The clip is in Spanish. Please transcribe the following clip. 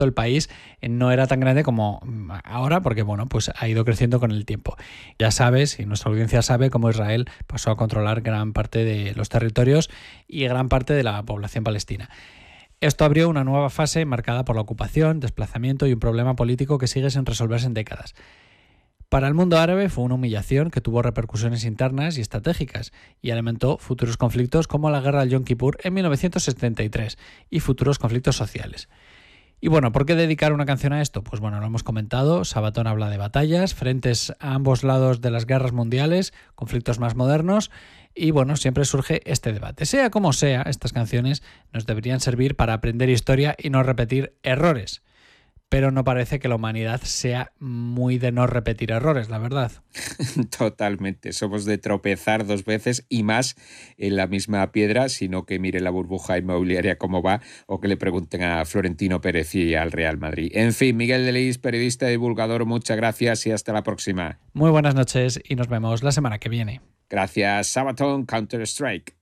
el país no era tan grande como ahora, porque bueno, pues ha ido creciendo con el tiempo. Ya sabes, y nuestra audiencia sabe, cómo Israel pasó a controlar gran parte de los territorios y gran parte de la población palestina. Esto abrió una nueva fase marcada por la ocupación, desplazamiento y un problema político que sigue sin resolverse en décadas. Para el mundo árabe fue una humillación que tuvo repercusiones internas y estratégicas y alimentó futuros conflictos como la guerra del Yom Kippur en 1973 y futuros conflictos sociales. Y bueno, ¿por qué dedicar una canción a esto? Pues bueno, lo hemos comentado, Sabaton habla de batallas, frentes a ambos lados de las guerras mundiales, conflictos más modernos, y bueno, siempre surge este debate. Sea como sea, estas canciones nos deberían servir para aprender historia y no repetir errores. Pero no parece que la humanidad sea muy de no repetir errores, la verdad. Totalmente, somos de tropezar 2 veces y más en la misma piedra, sino que mire la burbuja inmobiliaria cómo va o que le pregunten a Florentino Pérez y al Real Madrid. En fin, Miguel de Leís, periodista y divulgador, muchas gracias y hasta la próxima. Muy buenas noches y nos vemos la semana que viene. Gracias, Sabaton Counter-Strike.